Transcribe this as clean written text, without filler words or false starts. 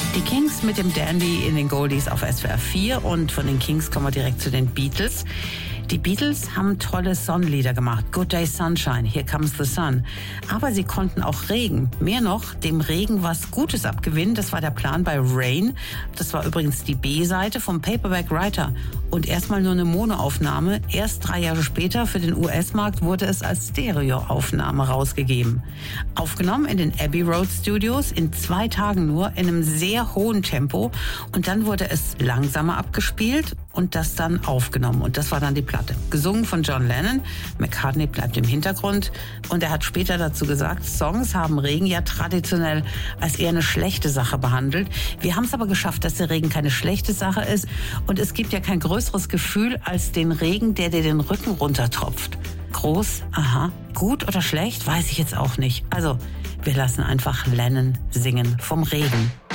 Die Kings mit dem Dandy in den Goldies auf SWR 4 und von den Kings kommen wir direkt zu den Beatles. Die Beatles haben tolle Sonnenlieder gemacht. Good Day Sunshine, Here Comes the Sun. Aber sie konnten auch Regen. Mehr noch, dem Regen was Gutes abgewinnen. Das war der Plan bei Rain. Das war übrigens die B-Seite vom Paperback Writer. Und erstmal nur eine Monoaufnahme. Erst 3 Jahre später für den US-Markt wurde es als Stereoaufnahme rausgegeben. Aufgenommen in den Abbey Road Studios in 2 Tagen nur in einem sehr hohen Tempo. Und dann wurde es langsamer abgespielt und das dann aufgenommen. Und das war dann die Platte. Gesungen von John Lennon. McCartney bleibt im Hintergrund. Und er hat später dazu gesagt, Songs haben Regen ja traditionell als eher eine schlechte Sache behandelt. Wir haben es aber geschafft, dass der Regen keine schlechte Sache ist. Und es gibt ja kein größeres Gefühl als den Regen, der dir den Rücken runtertropft. Groß, aha. Gut oder schlecht, weiß ich jetzt auch nicht. Also, wir lassen einfach Lennon singen vom Regen.